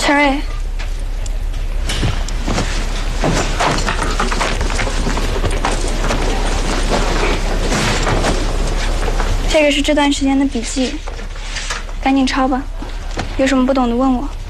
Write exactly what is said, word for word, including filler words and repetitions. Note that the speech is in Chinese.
陈瑞，这个是这段时间的笔记，赶紧抄吧。有什么不懂的问我。